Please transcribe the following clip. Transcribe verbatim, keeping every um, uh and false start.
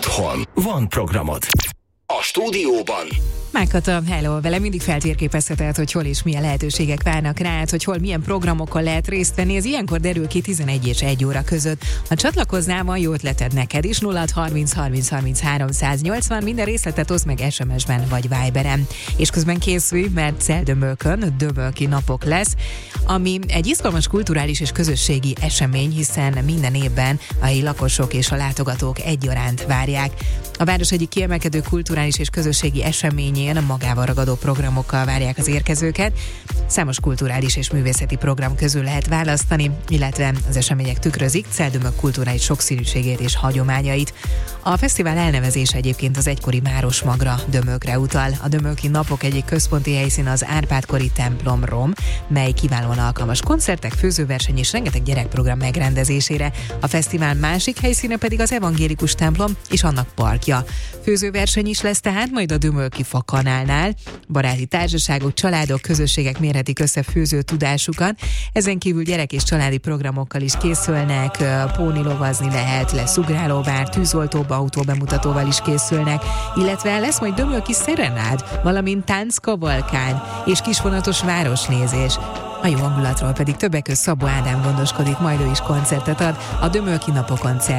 Otthon van programod. A stúdióban Mágkata, hello, vele mindig feltérképezheted, hogy hol és milyen lehetőségek várnak rád, hogy hol milyen programokkal lehet részt venni, ez ilyenkor derül ki tizenegy és egy óra között. Ha csatlakoznál, van jó ötleted neked is, nulla harminc harminc harminc háromszáznyolcvan, minden részletet oszd meg es em es-ben vagy Viberen. És közben készülj, mert Celdömölkön Dömölki napok lesz, ami egy izgalmas kulturális és közösségi esemény, hiszen minden évben a helyi lakosok és a látogatók egyaránt várják. A város egyik kiemelkedő kulturális és közösségi eseményén magával ragadó programokkal várják az érkezőket. Számos kulturális és művészeti program közül lehet választani, illetve az események tükrözik Celdömölk kulturális sokszínűségét és hagyományait. A fesztivál elnevezése egyébként az egykori városmagra, Dömölkre utal. A Dömölki napok egyik központi helyszín az Árpád-kori templom Rom, mely kiválóan alkalmas koncertek, főzőverseny és rengeteg gyerekprogram megrendezésére. A fesztivál másik helyszíne pedig az evangélikus templom és annak parkja. Főzőverseny is lesz tehát majd a Dömölki Fakanálnál. Baráti társaságok, családok, közösségek mérhetik össze főző tudásukat. Ezen kívül gyerek és családi programokkal is készülnek, pónilovazni lehet, lesz ugrálóbár, tűzoltóba, autóbemutatóval is készülnek, illetve lesz majd Dömölki szerenád, valamint tánckavalkány és kisvonatos városnézés. A jó hangulatról pedig többek között Szabó Ádám gondoskodik, majd ő is koncertet ad a Dömölki napokon.